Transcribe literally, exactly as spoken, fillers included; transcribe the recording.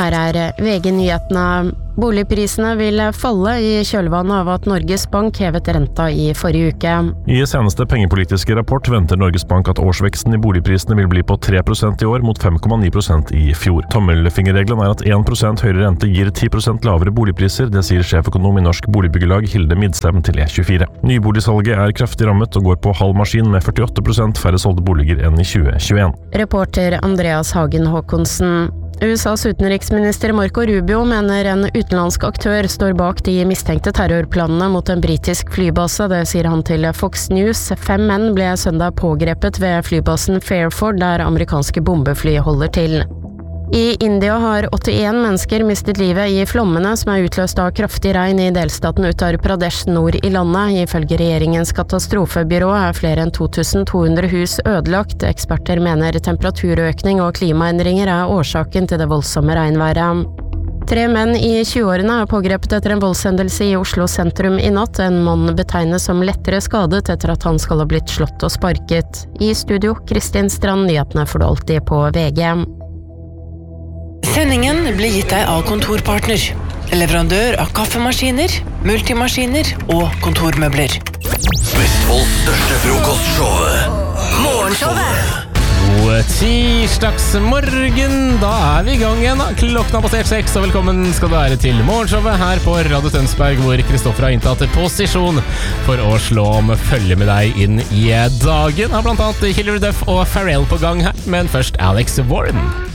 Her er V G-nyhetene. Boligprisene vil falle i kjølvannet av at Norges Bank hevet renta i forrige uke. I seneste pengepolitiske rapport venter Norges Bank at årsveksten i boligprisene vil bli på tre prosent i år mot fem komma ni prosent i fjor. Tommelfingerregelen er at en prosent høyere rente gir ti prosent lavere boligpriser, det sier sjeføkonom i Norsk Boligbyggelag Hilde Midtstem til E tjuefire. Nyboligsalget er kraftig rammet og går på halv maskin med førtiåtte prosent færre solgte boliger enn i tjue tjueen. Reporter Andreas Hagen Håkonsen. U S A's utenriksminister Marco Rubio mener en utenlandsk aktør står bak de mistenkte terrorplanene mot en britisk flybase. Det sier han til Fox News. Fem menn ble søndag pågrepet ved flybasen Fairford, der amerikanske bombefly holder til. I India har åttien mennesker mistet livet i flommene som er utløst av kraftig regn i delstaten Uttar Pradesh nord i landet. Ifølge regjeringens katastrofebyrå er flere enn to tusen to hundre hus ødelagt. Eksperter mener temperaturøkning og klimaendringer er årsaken til det voldsomme regnværet. Tre menn i tjueårene er pågrepet etter en voldshendelse i Oslo sentrum i natt. En mann betegnes som lettere skadet etter at han skal ha blitt slått og sparket. I studio, Kristin Strand, nyhetene får du alltid på V G. Sendingen blir gitt deg av Kontorpartner, leverandør av kaffemaskiner, multimaskiner og kontormøbler. Vestfolds største frokostshowet, Morgenshowet. God tirsdagsmorgen, da er vi i gang igjen. Klokken har passert seks, og velkommen skal du være til Morgenshowet her på Radio Tønsberg, hvor Kristoffer har inntatt posisjon for å slå om følge med deg inn i dagen. Har blant annet Hilary Duff og Pharrell på gang her, men først Alex Warren.